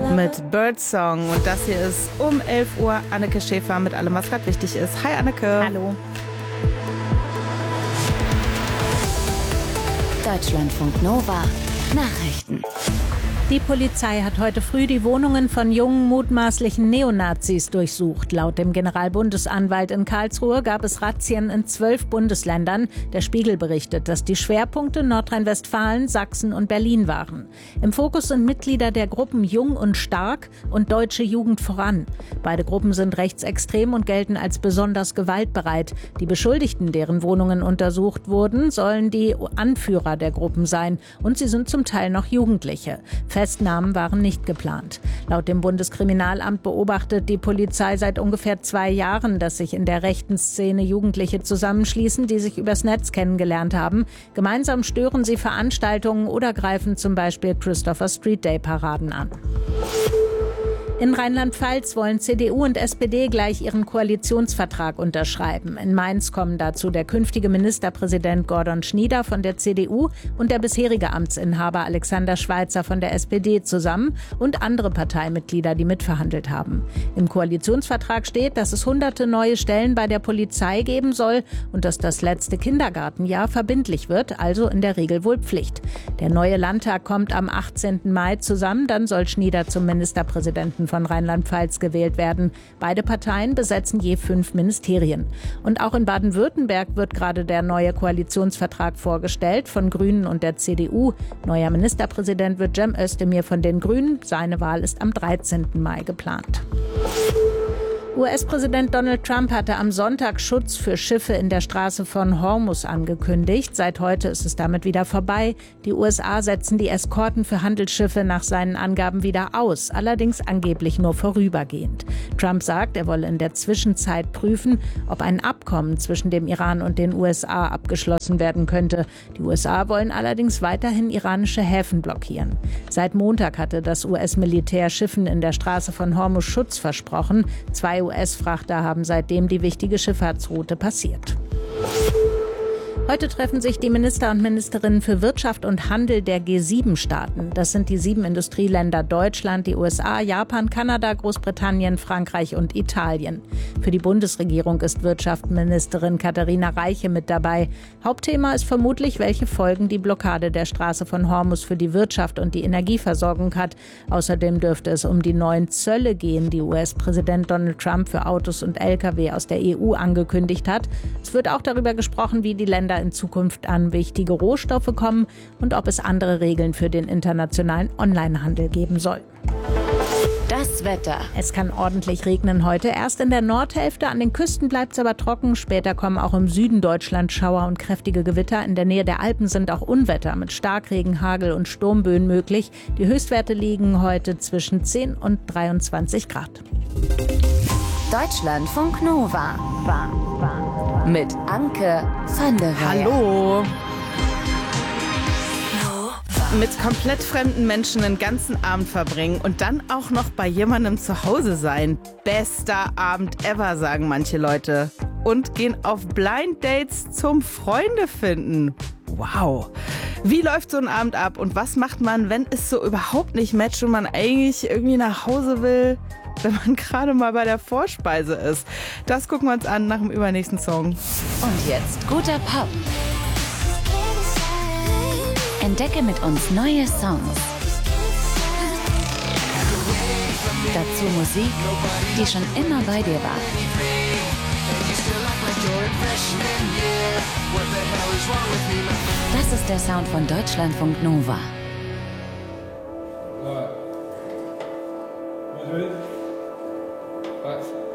mit Birdsong. Und das hier ist um 11 Uhr Anneke Schäfer mit allem, was gerade wichtig ist. Hi Anneke. Hallo. Deutschlandfunk Nova Nachrichten. Die Polizei hat heute früh die Wohnungen von jungen mutmaßlichen Neonazis durchsucht. Laut dem Generalbundesanwalt in Karlsruhe gab es Razzien in 12 Bundesländern. Der Spiegel berichtet, dass die Schwerpunkte Nordrhein-Westfalen, Sachsen und Berlin waren. Im Fokus sind Mitglieder der Gruppen Jung und Stark und Deutsche Jugend voran. Beide Gruppen sind rechtsextrem und gelten als besonders gewaltbereit. Die Beschuldigten, deren Wohnungen untersucht wurden, sollen die Anführer der Gruppen sein. Und sie sind zum Teil noch Jugendliche. Festnahmen waren nicht geplant. Laut dem Bundeskriminalamt beobachtet die Polizei seit ungefähr 2 Jahren, dass sich in der rechten Szene Jugendliche zusammenschließen, die sich übers Netz kennengelernt haben. Gemeinsam stören sie Veranstaltungen oder greifen zum Beispiel Christopher Street Day Paraden an. In Rheinland-Pfalz wollen CDU und SPD gleich ihren Koalitionsvertrag unterschreiben. In Mainz kommen dazu der künftige Ministerpräsident Gordon Schnieder von der CDU und der bisherige Amtsinhaber Alexander Schweitzer von der SPD zusammen und andere Parteimitglieder, die mitverhandelt haben. Im Koalitionsvertrag steht, dass es hunderte neue Stellen bei der Polizei geben soll und dass das letzte Kindergartenjahr verbindlich wird, also in der Regel wohl Pflicht. Der neue Landtag kommt am 18. Mai zusammen, dann soll Schnieder zum Ministerpräsidenten von Rheinland-Pfalz gewählt werden. Beide Parteien besetzen je 5 Ministerien. Und auch in Baden-Württemberg wird gerade der neue Koalitionsvertrag vorgestellt von Grünen und der CDU. Neuer Ministerpräsident wird Cem Özdemir von den Grünen. Seine Wahl ist am 13. Mai geplant. US-Präsident Donald Trump hatte am Sonntag Schutz für Schiffe in der Straße von Hormuz angekündigt. Seit heute ist es damit wieder vorbei. Die USA setzen die Eskorten für Handelsschiffe nach seinen Angaben wieder aus, allerdings angeblich nur vorübergehend. Trump sagt, er wolle in der Zwischenzeit prüfen, ob ein Abkommen zwischen dem Iran und den USA abgeschlossen werden könnte. Die USA wollen allerdings weiterhin iranische Häfen blockieren. Seit Montag hatte das US-Militär Schiffen in der Straße von Hormuz Schutz versprochen. 2 US-Frachter haben seitdem die wichtige Schifffahrtsroute passiert. Heute treffen sich die Minister und Ministerinnen für Wirtschaft und Handel der G7-Staaten. Das sind die 7 Industrieländer Deutschland, die USA, Japan, Kanada, Großbritannien, Frankreich und Italien. Für die Bundesregierung ist Wirtschaftsministerin Katharina Reiche mit dabei. Hauptthema ist vermutlich, welche Folgen die Blockade der Straße von Hormuz für die Wirtschaft und die Energieversorgung hat. Außerdem dürfte es um die neuen Zölle gehen, die US-Präsident Donald Trump für Autos und Lkw aus der EU angekündigt hat. Es wird auch darüber gesprochen, wie die Länder in Zukunft an wichtige Rohstoffe kommen und ob es andere Regeln für den internationalen Onlinehandel geben soll. Das Wetter. Es kann ordentlich regnen heute. Erst in der Nordhälfte, an den Küsten bleibt es aber trocken. Später kommen auch im Süden Deutschlands Schauer und kräftige Gewitter. In der Nähe der Alpen sind auch Unwetter mit Starkregen, Hagel und Sturmböen möglich. Die Höchstwerte liegen heute zwischen 10 und 23 Grad. Deutschlandfunk Nova. Mit Anke van der Weyer. Hallo. Mit komplett fremden Menschen den ganzen Abend verbringen und dann auch noch bei jemandem zu Hause sein. Bester Abend ever, sagen manche Leute. Und gehen auf Blind Dates zum Freunde finden. Wow. Wie läuft so ein Abend ab und was macht man, wenn es so überhaupt nicht matcht und man eigentlich irgendwie nach Hause will, wenn man gerade mal bei der Vorspeise ist? Das gucken wir uns an nach dem übernächsten Song. Und jetzt guter Pop. Entdecke mit uns neue Songs. Dazu Musik, die schon immer bei dir war. Das ist der Sound von Deutschlandfunk Nova.